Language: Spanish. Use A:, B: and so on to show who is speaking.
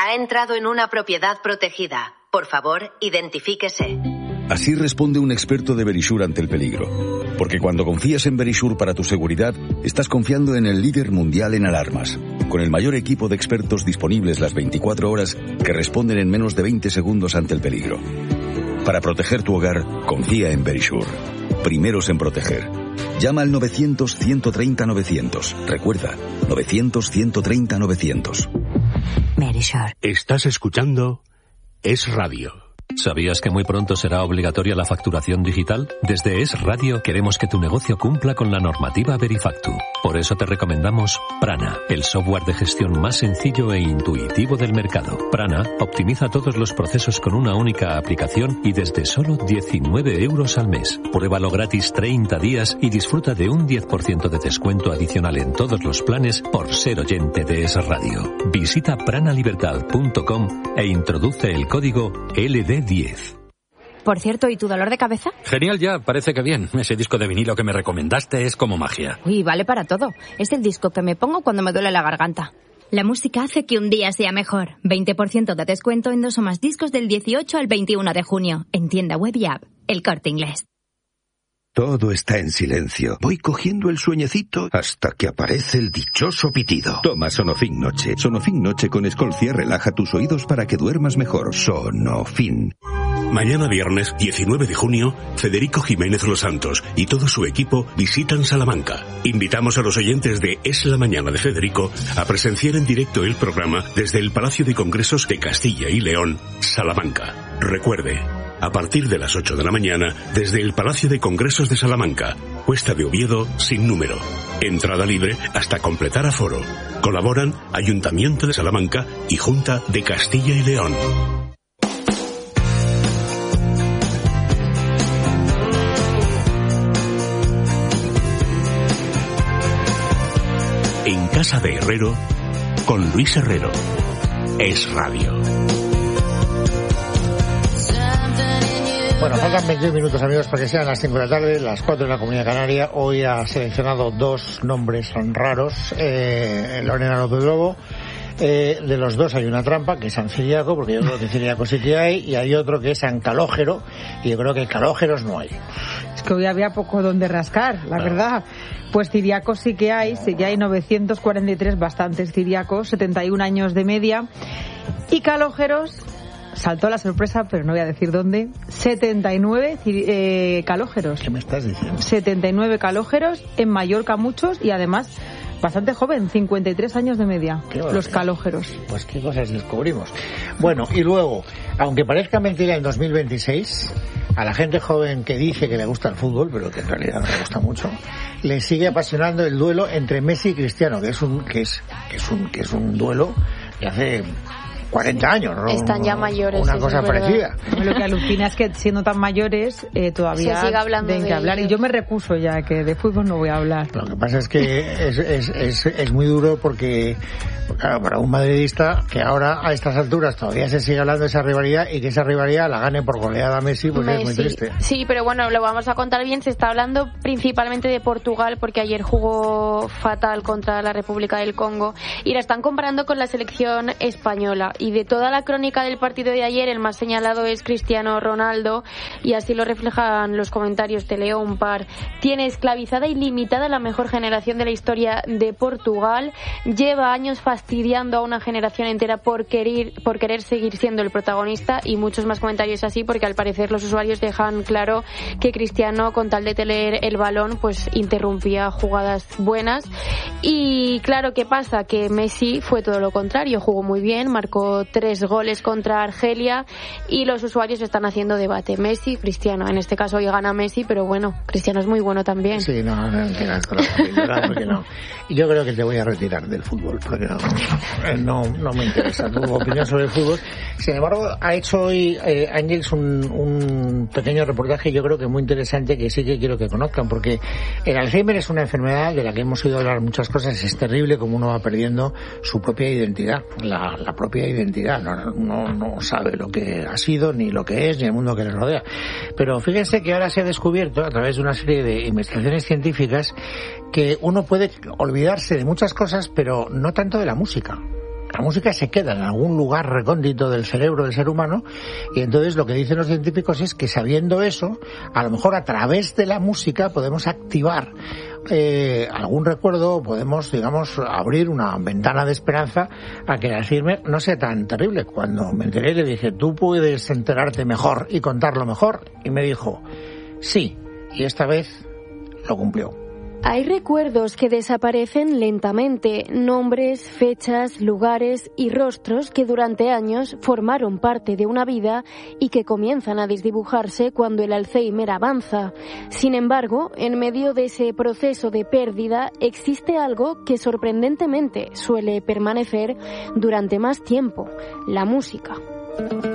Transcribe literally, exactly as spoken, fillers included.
A: Ha entrado en una propiedad protegida. Por favor, identifíquese.
B: Así responde un experto de Verisure ante el peligro. Porque cuando confías en Verisure para tu seguridad, estás confiando en el líder mundial en alarmas, con el mayor equipo de expertos disponibles las veinticuatro horas que responden en menos de veinte segundos ante el peligro. Para proteger tu hogar, confía en Verisure. Primeros en proteger. Llama al novecientos, ciento treinta, novecientos. Recuerda, novecientos, ciento treinta, novecientos.
C: Verisure.
D: Estás escuchando Es Radio.
E: ¿Sabías que muy pronto será obligatoria la facturación digital? Desde Es Radio queremos que tu negocio cumpla con la normativa Verifactu. Por eso te recomendamos Prana, el software de gestión más sencillo e intuitivo del mercado. Prana optimiza todos los procesos con una única aplicación y desde solo diecinueve euros al mes. Pruébalo gratis treinta días y disfruta de un diez por ciento de descuento adicional en todos los planes por ser oyente de Es Radio. Visita pranalibertad punto com e introduce el código L D diez.
C: Por cierto, ¿y tu dolor de cabeza?
F: Genial ya, parece que bien. Ese disco de vinilo que me recomendaste es como magia.
C: Uy, vale para todo. Es el disco que me pongo cuando me duele la garganta.
G: La música hace que un día sea mejor. veinte por ciento de descuento en dos o más discos del dieciocho al veintiuno de junio. En tienda web y app. El Corte Inglés.
H: Todo está en silencio. Voy cogiendo el sueñecito hasta que aparece el dichoso pitido. Toma Sonofin Noche. Sonofin Noche con Escolcia relaja tus oídos para que duermas mejor. Sonofin.
D: Mañana viernes diecinueve de junio, Federico Jiménez Los Santos y todo su equipo visitan Salamanca. Invitamos a los oyentes de Es la Mañana de Federico a presenciar en directo el programa desde el Palacio de Congresos de Castilla y León, Salamanca. Recuerde, a partir de las ocho de la mañana, desde el Palacio de Congresos de Salamanca, Cuesta de Oviedo, sin número. Entrada libre hasta completar aforo. Colaboran Ayuntamiento de Salamanca y Junta de Castilla y León. En Casa de Herrero, con Luis Herrero. Es Radio.
I: Bueno, faltan veintidós minutos, amigos, para que sean las cinco de la tarde, las cuatro en la Comunidad Canaria. Hoy ha seleccionado dos nombres raros. Eh, Lorena López Lobo. Eh, de los dos hay una trampa, que es San Ciriaco, porque yo creo que Ciriaco sí que hay, y hay otro que es San Calógero, y yo creo que Calógeros no hay.
J: Es que hoy había poco donde rascar, la claro. verdad. Pues ciriacos sí que hay, sí que hay novecientos cuarenta y tres, bastantes ciriacos, setenta y un años de media, y calógeros, saltó la sorpresa, pero no voy a decir dónde, setenta y nueve eh, calógeros.
I: ¿Qué me estás diciendo?
J: setenta y nueve calógeros, en Mallorca muchos, y además bastante joven, cincuenta y tres años de media, los calógeros.
I: Pues qué cosas descubrimos. Bueno, y luego, aunque parezca mentira, en dos mil veintiséis, a la gente joven que dice que le gusta el fútbol, pero que en realidad no le gusta mucho, le sigue apasionando el duelo entre Messi y Cristiano, que es un que es que es un que es un duelo que hace cuarenta años, ¿no?
K: Están ya mayores.
I: Una cosa parecida.
J: Lo que alucina es que siendo tan mayores eh, todavía
K: se sigue hablando
J: tienen que
K: de
J: hablar.
K: ellos.
J: Y yo me recuso ya, que de fútbol no voy a hablar.
I: Lo que pasa es que es, es, es, es muy duro porque, claro, para un madridista que ahora a estas alturas todavía se sigue hablando de esa rivalidad y que esa rivalidad la gane por goleada a Messi, pues Messi. Es muy triste.
K: Sí, pero bueno, lo vamos a contar bien. Se está hablando principalmente de Portugal porque ayer jugó fatal contra la República del Congo y la están comparando con la selección española. Y de toda la crónica del partido de ayer, el más señalado es Cristiano Ronaldo, y así lo reflejan los comentarios. Te leo un par. Tiene esclavizada y limitada la mejor generación de la historia de Portugal. Lleva años fastidiando a una generación entera por querer, por querer seguir siendo el protagonista, y muchos más comentarios así, porque al parecer los usuarios dejan claro que Cristiano, con tal de tener el balón, pues interrumpía jugadas buenas. Y claro, ¿qué pasa? Que Messi fue todo lo contrario. Jugó muy bien, marcó tres goles contra Argelia, y los usuarios están haciendo debate. Messi, Cristiano. En este caso hoy gana Messi, pero bueno, Cristiano es muy bueno también.
I: Sí, no, no, no, porque no. Yo creo que te voy a retirar del fútbol, porque no, no, no me interesa tu opinión sobre el fútbol. Sin embargo, ha hecho hoy eh, Ángels un, un pequeño reportaje, yo creo que muy interesante, que sí que quiero que conozcan, porque el Alzheimer es una enfermedad de la que hemos oído hablar muchas cosas. Es terrible como uno va perdiendo su propia identidad, la, la propia identidad. No, no, no sabe lo que ha sido, ni lo que es, ni el mundo que le rodea. Pero fíjense que ahora se ha descubierto, a través de una serie de investigaciones científicas, que uno puede olvidarse de muchas cosas, pero no tanto de la música. La música se queda en algún lugar recóndito del cerebro del ser humano y entonces lo que dicen los científicos es que sabiendo eso, a lo mejor a través de la música podemos activar eh, algún recuerdo, podemos, digamos, abrir una ventana de esperanza a que el Alzheimer no sea tan terrible. Cuando me enteré le dije, tú puedes enterarte mejor y contarlo mejor, y me dijo, sí, y esta vez lo cumplió.
K: Hay recuerdos que desaparecen lentamente, nombres, fechas, lugares y rostros que durante años formaron parte de una vida y que comienzan a desdibujarse cuando el Alzheimer avanza. Sin embargo, en medio de ese proceso de pérdida existe algo que sorprendentemente suele permanecer durante más tiempo: la música.